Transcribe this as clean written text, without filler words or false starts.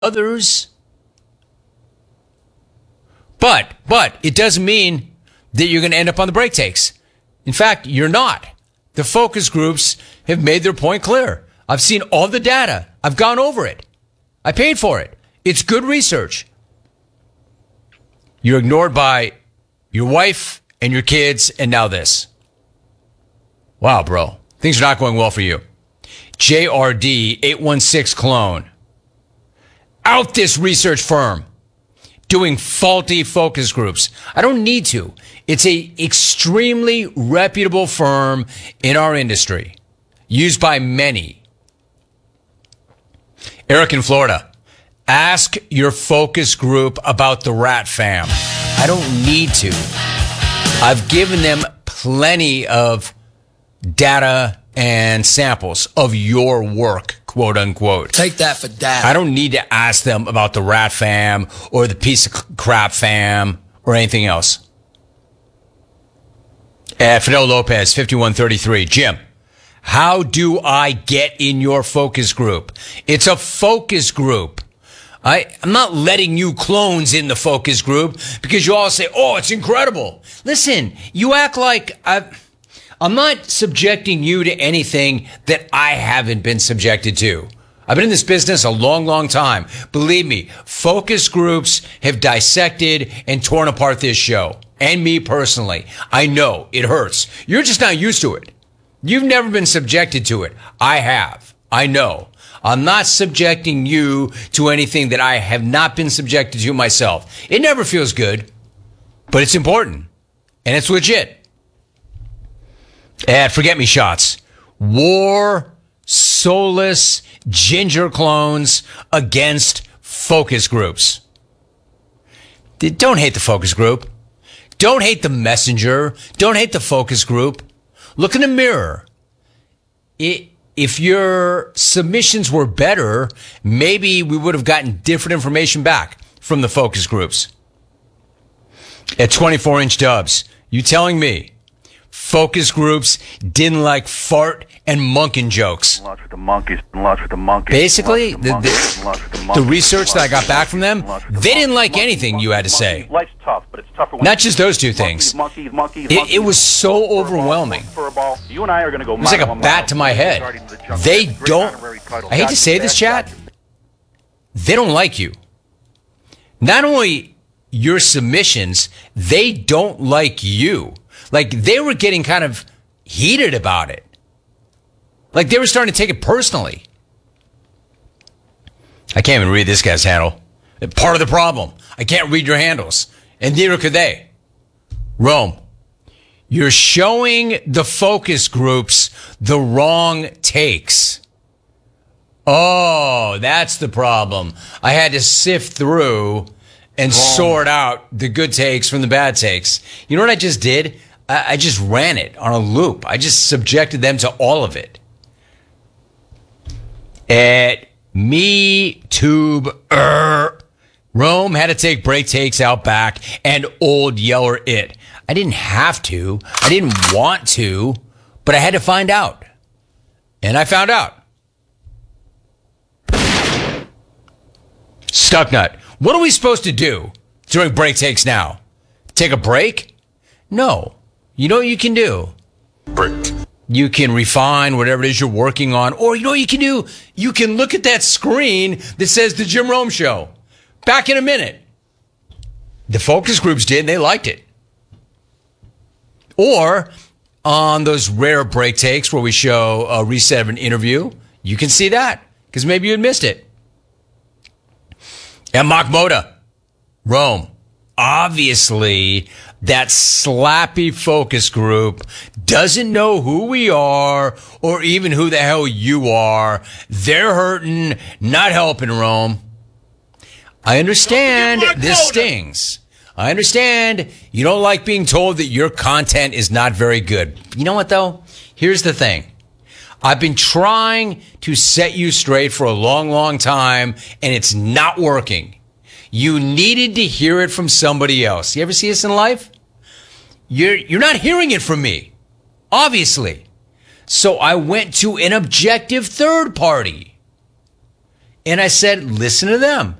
others. But it doesn't mean that you're going to end up on the break takes. In fact, you're not. The focus groups have made their point clear. I've seen all the data. I've gone over it. I paid for it. It's good research. You're ignored by your wife and your kids, and now this. Wow, bro. Things are not going well for you. JRD 816 clone. Out this research firm doing faulty focus groups. I don't need to. It's a extremely reputable firm in our industry, used by many. Eric in Florida. Ask your focus group about the Rat Fam. I don't need to. I've given them plenty of data and samples of your work, quote unquote. Take that for data. I don't need to ask them about the Rat Fam or the piece of crap fam or anything else. Fidel Lopez, 5133. Jim, how do I get in your focus group? It's a focus group. I'm not letting you clones in the focus group because you all say, oh, it's incredible. Listen, you act like I'm not subjecting you to anything that I haven't been subjected to. I've been in this business a long, long time. Believe me, focus groups have dissected and torn apart this show. And me personally. I know it hurts. You're just not used to it. You've never been subjected to it. I have. I know. I'm not subjecting you to anything that I have not been subjected to myself. It never feels good, but it's important. And it's legit. And forget me shots. War, soulless, ginger clones against focus groups. Don't hate the focus group. Don't hate the messenger. Don't hate the focus group. Look in the mirror. If your submissions were better, maybe we would have gotten different information back from the focus groups. At 24-inch dubs, you telling me focus groups didn't like fart and monkin' jokes? Lots with the monkeys. Lots with the monkeys. Basically, the research that I got back from them, they didn't like anything you had to say. Life's tough, but it's tougher. Not just those two things. It was so overwhelming. You and I are going to go. It was like a bat to my head. They don't, I hate to say this, chat, they don't like you. Not only your submissions, they don't like you. Like, they were getting kind of heated about it. Like, they were starting to take it personally. I can't even read this guy's handle. Part of the problem. I can't read your handles. And neither could they. Rome, you're showing the focus groups the wrong takes. Oh, that's the problem. I had to sift through and sort out the good takes from the bad takes. You know what I just did? I just ran it on a loop. I just subjected them to all of it. At MeTube, Rome had to take break takes out back and old yeller it. I didn't have to. I didn't want to, but I had to find out. And I found out. Stucknut, what are we supposed to do during break takes now? Take a break? No. You know what you can do? Break. You can refine whatever it is you're working on. Or you know what you can do? You can look at that screen that says The Jim Rome Show. Back in a minute. The focus groups did, and they liked it. Or on those rare break takes where we show a reset of an interview, you can see that because maybe you had missed it. And Makmoda, Rome, obviously that slappy focus group doesn't know who we are or even who the hell you are. They're hurting, not helping, Rome. I understand this stings. I understand you don't like being told that your content is not very good. You know what, though? Here's the thing. I've been trying to set you straight for a long, long time, and it's not working. You needed to hear it from somebody else. You ever see this in life? You're not hearing it from me, obviously. So I went to an objective third party. And I said, listen to them.